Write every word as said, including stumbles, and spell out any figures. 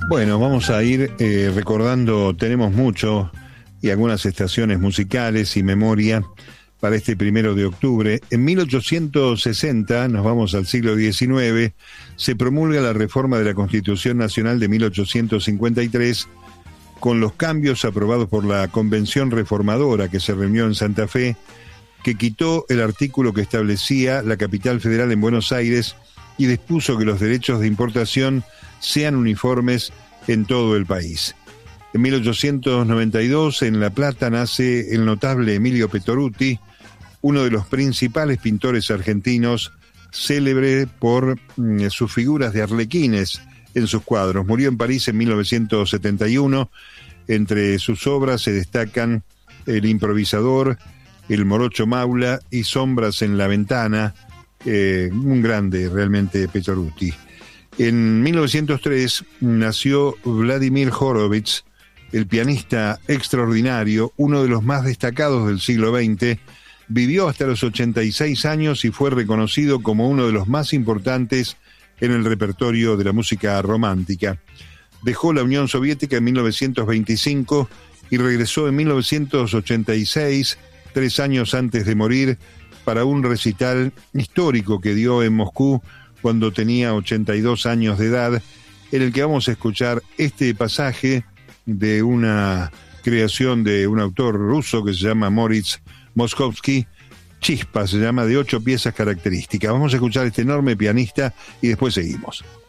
Bueno, vamos a ir eh, recordando, tenemos mucho y algunas estaciones musicales y memoria para este primero de octubre. En mil ochocientos sesenta, nos vamos al siglo diecinueve, se promulga la reforma de la Constitución Nacional de mil ochocientos cincuenta y tres con los cambios aprobados por la Convención Reformadora que se reunió en Santa Fe, que quitó el artículo que establecía la capital federal en Buenos Aires y dispuso que los derechos de importación sean uniformes en todo el país. En mil ochocientos noventa y dos, en La Plata, nace el notable Emilio Petoruti, uno de los principales pintores argentinos, célebre por mm, sus figuras de arlequines en sus cuadros. Murió en París en mil novecientos setenta y uno. Entre sus obras se destacan El improvisador, El morocho maula y Sombras en la ventana. Eh, un grande realmente Petoruti. En mil novecientos tres nació Vladimir Horowitz, el pianista extraordinario, uno de los más destacados del siglo veinte. Vivió hasta los ochenta y seis años y fue reconocido como uno de los más importantes en el repertorio de la música romántica. Dejó la Unión Soviética en mil novecientos veinticinco y regresó en mil novecientos ochenta y seis, tres años antes de morir, para un recital histórico que dio en Moscú cuando tenía ochenta y dos años de edad, en el que vamos a escuchar este pasaje de una creación de un autor ruso que se llama Moritz Moszkowski, Chispa se llama, de ocho piezas características. Vamos a escuchar a este enorme pianista y después seguimos.